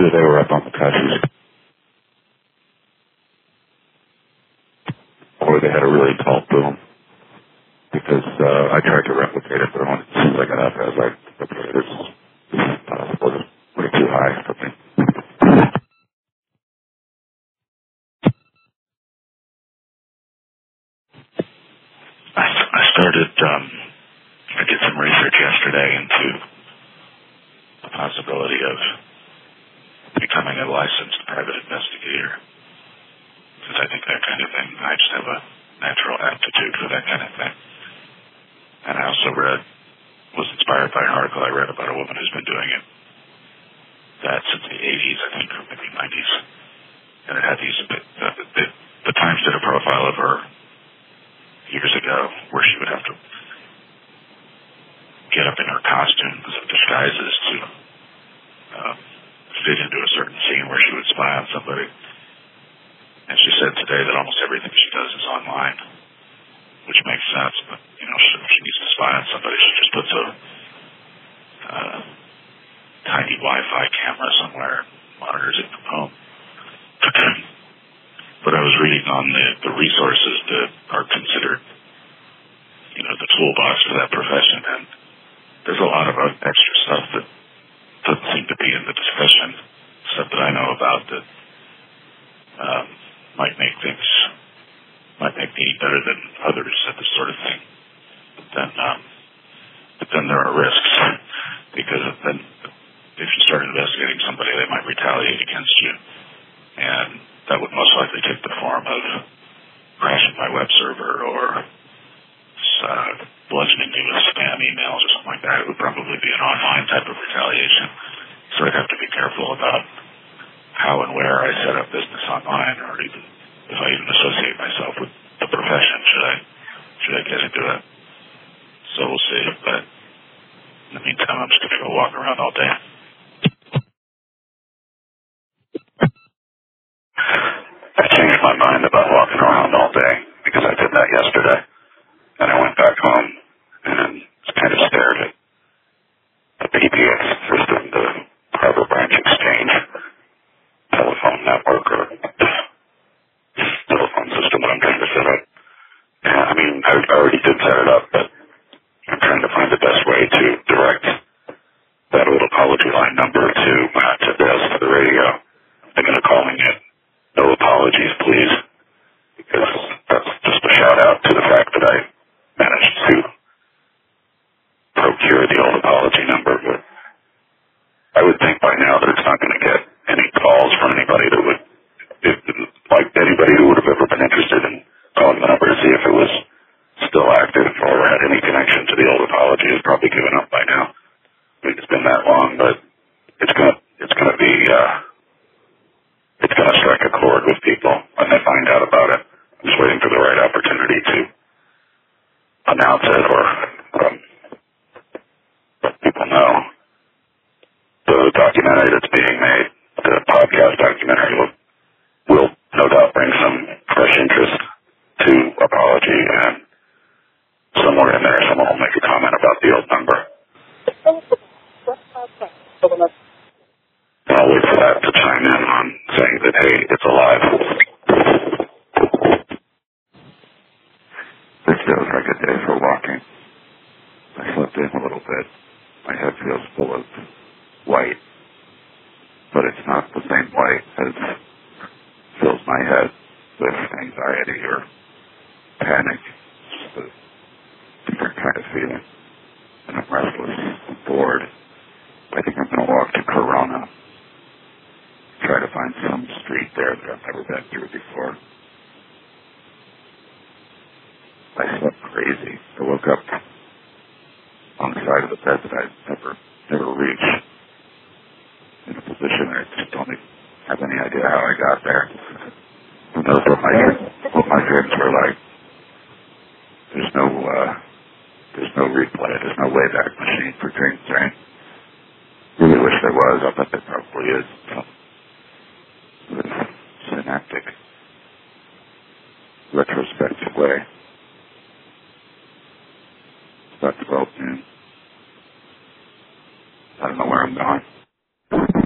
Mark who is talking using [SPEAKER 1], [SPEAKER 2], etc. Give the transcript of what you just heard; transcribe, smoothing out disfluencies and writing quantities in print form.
[SPEAKER 1] Either they were up on the cushions, or they had a really tall boom. Because I tried to replicate it, but as soon as I got up, I was like, okay, this is possible. This is way too high for me. I started, I did some research yesterday into the possibility of becoming a licensed private investigator. Because I think that kind of thing, I just have a natural aptitude for that kind of thing. And I also was inspired by an article I read about a woman who's been doing it. That since the 80s, I think, or maybe 90s. And it had these, the Times did a profile of her years ago where she would have to get up in her costumes of disguises to fit into a certain scene where she would spy on somebody. And she said today that almost everything she does is online, which makes sense, but, you know, if she needs to spy on somebody, she just puts a tiny Wi-Fi camera somewhere and monitors it from home. But I was reading on the resources that are considered, you know, the toolbox for that profession, and there's a lot of extra stuff that doesn't seem to be in the discussion, stuff that I know about that might make me better than others at this sort of thing. But then there are risks, because then if you start investigating somebody, they might retaliate against you, and that would most likely take the form of crashing my web server or bludgeoning me with spam emails or something like that. It would probably be an online type of retaliation, so I'd have to be careful about how and where I set up business online, or even if I even associate myself with the profession. Should I get into it? So we'll see. But in the meantime, I'm just going to go walk around all day. I changed my mind about walking around all day because I did that yesterday, and I went back home and kind of stared at the PBX system, the Harbor Branch Exchange telephone network or telephone system that I'm trying to set up. And, I mean, I already did set it up, but I'm trying to find the best way to direct that old apology line number to match this to the radio. They're going to calling it "No Apologies, Please," because that's just a shout out to the fact that I managed to procure the old apology number. But I would think by now that it's not going to get any calls from anybody that would, like anybody who would have ever been interested in calling the number to see if it was still active or had any connection to the old apology has probably given up by now. I mean, it's been that long, but it's gonna be it's gonna strike a chord with people when they find out about it. I'm just waiting for the right opportunity to announce it or let people know. The documentary that's being made, the podcast documentary, will no doubt bring some fresh interest to apology, and somewhere in there someone will make a comment about the old number. And I'll wait for that to chime in on saying that, hey, it's alive. This feels like a day for walking. I slept in a little bit. My head feels full of white, but it's not the same white as fills my head with anxiety or panic. It's a different kind of feeling. And I'm restless, I'm bored. I think I'm going to walk to Corona, try to find some street there that I've never been through before. I slept crazy. I woke up on the side of the bed that I'd never reached, in a position I just don't even have any idea how I got there. Who knows what my dreams were like. There's no replay. There's no Wayback Machine for dreams, right? Really wish there was. I bet there probably is. Synaptic, retrospective way. It's about 12 noon. I don't know where I'm going.